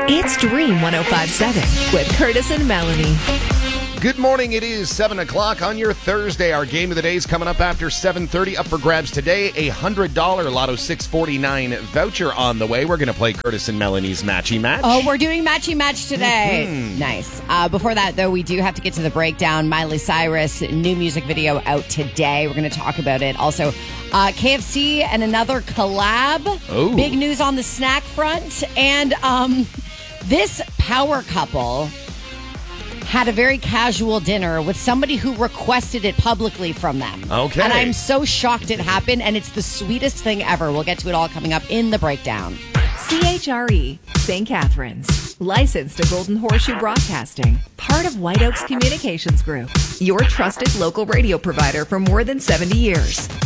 It's Dream 105.7 with Curtis and Melanie. Good morning. It is 7 o'clock on your Thursday. Our game of the day is coming up after 7:30. Up for grabs today, a $100 Lotto 649 voucher on the way. We're going to play Curtis and Melanie's Matchy Match. Oh, we're doing Matchy Match today. Mm-hmm. Nice. Before that, though, we do have to get to the breakdown. Miley Cyrus, new music video out today. We're going to talk about it. Also, KFC and another collab. Oh. Big news on the snack front. And this power couple had a very casual dinner with somebody who requested it publicly from them. Okay. And I'm so shocked it happened, and it's the sweetest thing ever. We'll get to it all coming up in the breakdown. CHRE, St. Catharines. Licensed to Golden Horseshoe Broadcasting. Part of White Oaks Communications Group. Your trusted local radio provider for more than 70 years.